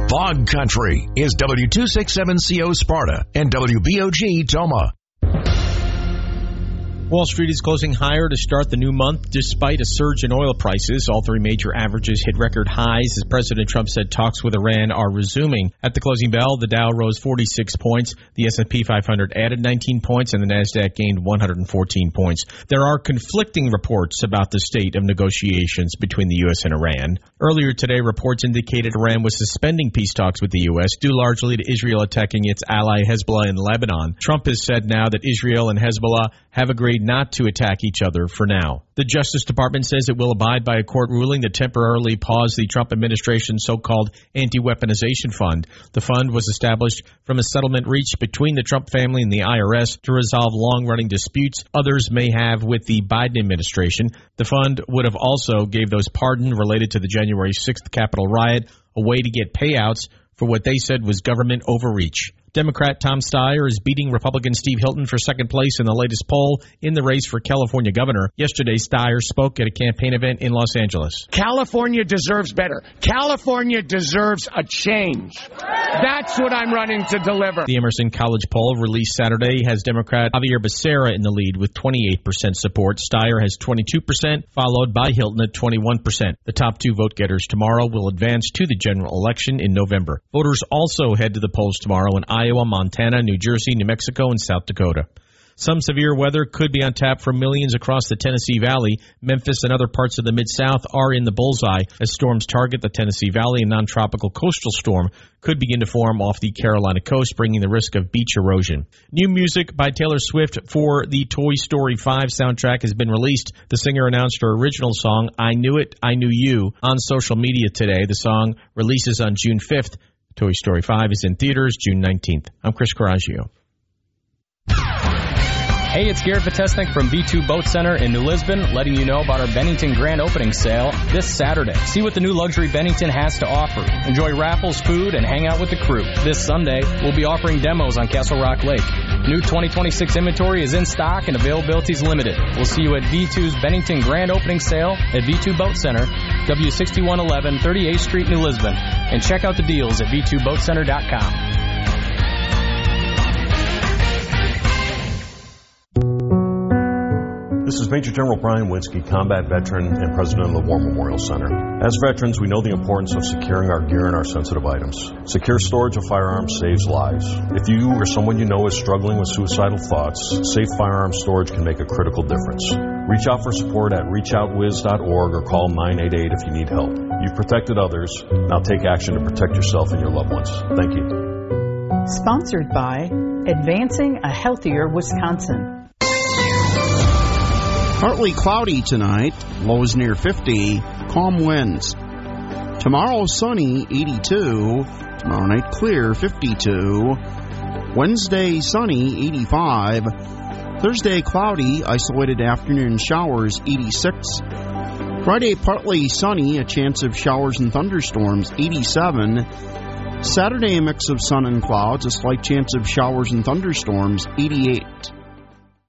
Bog Country is W267CO Sparta and WBOG Toma. Wall Street is closing higher to start the new month despite a surge in oil prices. All three major averages hit record highs as President Trump said talks with Iran are resuming. At the closing bell, the Dow rose 46 points, the S&P 500 added 19 points, and the NASDAQ gained 114 points. There are conflicting reports about the state of negotiations between the U.S. and Iran. Earlier today, reports indicated Iran was suspending peace talks with the U.S. due largely to Israel attacking its ally Hezbollah in Lebanon. Trump has said now that Israel and Hezbollah have agreed not to attack each other for now. The Justice Department says it will abide by a court ruling that temporarily paused the Trump administration's so-called anti-weaponization fund. The fund was established from a settlement reached between the Trump family and the IRS to resolve long-running disputes others may have with the Biden administration. The fund would have also gave those pardoned related to the January 6th Capitol riot a way to get payouts for what they said was government overreach. Democrat Tom Steyer is beating Republican Steve Hilton for second place in the latest poll in the race for California governor. Yesterday, Steyer spoke at a campaign event in Los Angeles. California deserves better. California deserves a change. That's what I'm running to deliver. The Emerson College poll released Saturday has Democrat Javier Becerra in the lead with 28% support. Steyer has 22%, followed by Hilton at 21%. The top two vote-getters tomorrow will advance to the general election in November. Voters also head to the polls tomorrow in Iowa, Montana, New Jersey, New Mexico, and South Dakota. Some severe weather could be on tap for millions across the Tennessee Valley. Memphis and other parts of the Mid-South are in the bullseye as storms target the Tennessee Valley. A non-tropical coastal storm could begin to form off the Carolina coast, bringing the risk of beach erosion. New music by Taylor Swift for the Toy Story 5 soundtrack has been released. The singer announced her original song, I Knew It, I Knew You, on social media today. The song releases on June 5th. Toy Story 5 is in theaters June 19th. I'm Chris Coraggio. Hey, it's Garrett Vitesnik from V2 Boat Center in New Lisbon, letting you know about our Bennington Grand Opening Sale this Saturday. See what the new luxury Bennington has to offer. Enjoy raffles, food, and hang out with the crew. This Sunday, we'll be offering demos on Castle Rock Lake. New 2026 inventory is in stock and availability is limited. We'll see you at V2's Bennington Grand Opening Sale at V2 Boat Center, W6111 38th Street, New Lisbon. And check out the deals at V2BoatCenter.com. This is Major General Brian Winsky, combat veteran and president of the War Memorial Center. As veterans, we know the importance of securing our gear and our sensitive items. Secure storage of firearms saves lives. If you or someone you know is struggling with suicidal thoughts, safe firearm storage can make a critical difference. Reach out for support at reachoutwiz.org or call 988 if you need help. You've protected others. Now take action to protect yourself and your loved ones. Thank you. Sponsored by Advancing a Healthier Wisconsin. Partly cloudy tonight, lows near 50, calm winds. Tomorrow sunny, 82. Tomorrow night clear, 52. Wednesday sunny, 85. Thursday cloudy, isolated afternoon showers, 86. Friday partly sunny, a chance of showers and thunderstorms, 87. Saturday a mix of sun and clouds, a slight chance of showers and thunderstorms, 88.